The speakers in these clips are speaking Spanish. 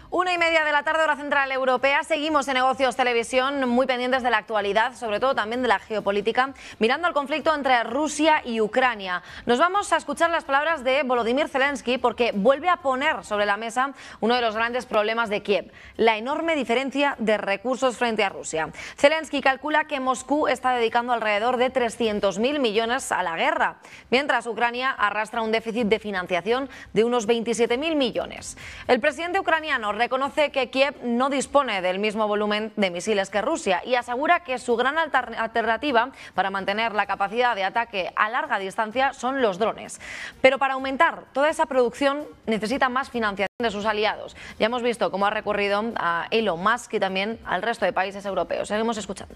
1:30 de la tarde, hora central europea. Seguimos en Negocios Televisión, muy pendientes de la actualidad, sobre todo también de la geopolítica, mirando al conflicto entre Rusia y Ucrania. Nos vamos a escuchar las palabras de Volodymyr Zelensky porque vuelve a poner sobre la mesa uno de los grandes problemas de Kiev, la enorme diferencia de recursos frente a Rusia. Zelensky calcula que Moscú está dedicando alrededor de 300.000 millones a la guerra, mientras Ucrania arrastra un déficit de financiación de unos 27.000 millones. El presidente ucraniano reconoce que Kiev no dispone del mismo volumen de misiles que Rusia y asegura que su gran alternativa para mantener la capacidad de ataque a larga distancia son los drones. Pero para aumentar toda esa producción necesita más financiación de sus aliados. Ya hemos visto cómo ha recurrido a Elon Musk y también al resto de países europeos. Seguimos escuchando.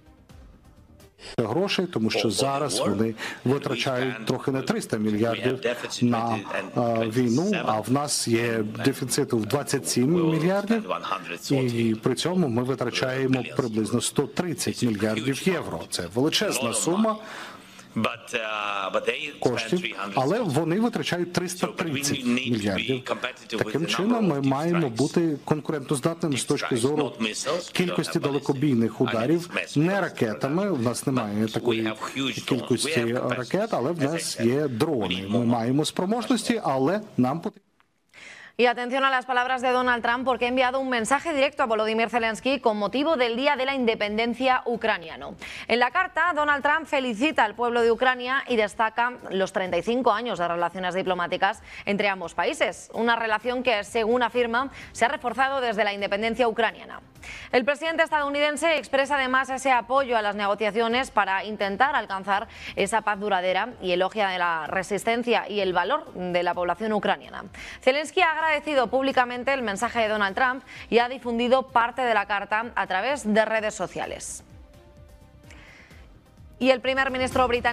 Грошей, тому що зараз вони витрачають трохи не 300 мільярдів на війну, а в нас є дефіцит в 27 мільярдів, і при цьому ми витрачаємо приблизно 130 мільярдів євро. Це величезна сума коштів, але вони витрачають 330 мільярдів. Таким чином ми маємо бути конкурентоздатними з точки зору кількості далекобійних ударів, не ракетами, в нас немає такої кількості ракет, але в нас є дрони. Ми маємо спроможності, але нам потрібно. Y atención a las palabras de Donald Trump porque ha enviado un mensaje directo a Volodymyr Zelensky con motivo del Día de la Independencia ucraniano. En la carta, Donald Trump felicita al pueblo de Ucrania y destaca los 35 años de relaciones diplomáticas entre ambos países, una relación que, según afirma, se ha reforzado desde la independencia ucraniana. El presidente estadounidense expresa además ese apoyo a las negociaciones para intentar alcanzar esa paz duradera y elogia de la resistencia y el valor de la población ucraniana. Zelensky ha agradecido públicamente el mensaje de Donald Trump y ha difundido parte de la carta a través de redes sociales. Y el primer ministro británico